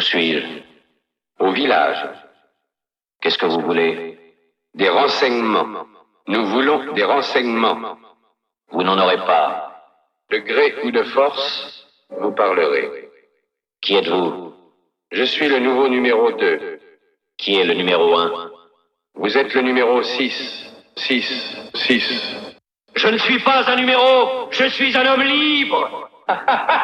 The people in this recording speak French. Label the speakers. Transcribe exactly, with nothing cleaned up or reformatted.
Speaker 1: suis-je?
Speaker 2: Au village.
Speaker 1: Qu'est-ce que vous voulez?
Speaker 2: Des renseignements. Nous voulons des renseignements.
Speaker 1: Vous n'en aurez pas.
Speaker 2: De gré ou de force, vous parlerez.
Speaker 1: Qui êtes-vous?
Speaker 2: Je suis le nouveau numéro deux.
Speaker 1: Qui est le numéro un?
Speaker 2: Vous êtes le numéro six. Six, six.
Speaker 3: Je ne suis pas un numéro, je suis un homme libre.